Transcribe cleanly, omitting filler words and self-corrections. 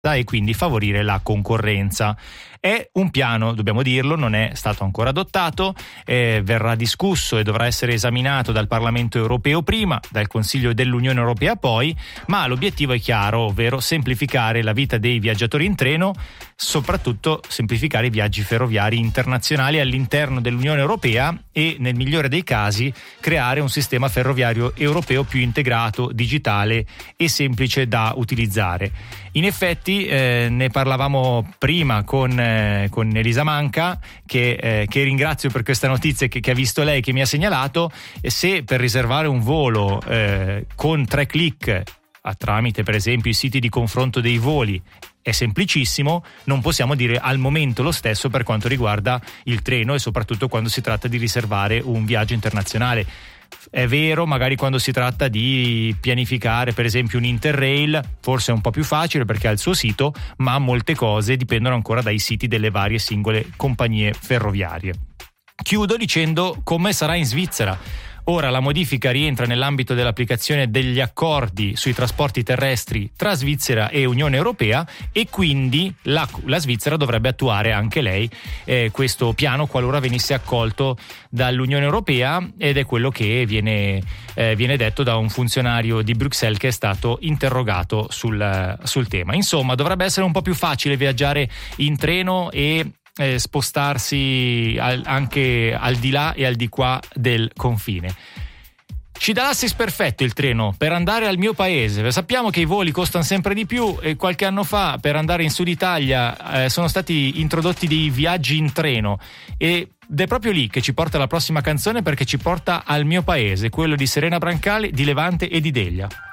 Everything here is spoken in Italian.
e quindi favorire la concorrenza. È un piano, dobbiamo dirlo, non è stato ancora adottato, verrà discusso e dovrà essere esaminato dal Parlamento europeo prima, dal Consiglio dell'Unione Europea poi, ma l'obiettivo è chiaro, ovvero semplificare la vita dei viaggiatori in treno, soprattutto semplificare i viaggi ferroviari internazionali all'interno dell'Unione Europea e, nel migliore dei casi, creare un sistema ferroviario europeo più integrato, digitale e semplice da utilizzare. In effetti ne parlavamo prima con Elisa Manca, che ringrazio per questa notizia che ha visto lei, che mi ha segnalato. Se per riservare un volo con 3 click tramite per esempio i siti di confronto dei voli è semplicissimo, non possiamo dire al momento lo stesso per quanto riguarda il treno e soprattutto quando si tratta di riservare un viaggio internazionale. È vero, magari quando si tratta di pianificare per esempio un Interrail forse è un po' più facile perché ha il suo sito, ma molte cose dipendono ancora dai siti delle varie singole compagnie ferroviarie. Chiudo dicendo come sarà in Svizzera. Ora la modifica rientra nell'ambito dell'applicazione degli accordi sui trasporti terrestri tra Svizzera e Unione Europea e quindi la Svizzera dovrebbe attuare anche lei questo piano qualora venisse accolto dall'Unione Europea, ed è quello che viene detto da un funzionario di Bruxelles che è stato interrogato sul tema. Insomma, dovrebbe essere un po' più facile viaggiare in treno e spostarsi anche al di là e al di qua del confine. Ci dà l'assist perfetto il treno per andare al mio paese. Sappiamo che i voli costano sempre di più e qualche anno fa per andare in Sud Italia sono stati introdotti dei viaggi in treno ed è proprio lì che ci porta la prossima canzone, perché ci porta al mio paese, quello di Serena Brancali, di Levante e di Delia.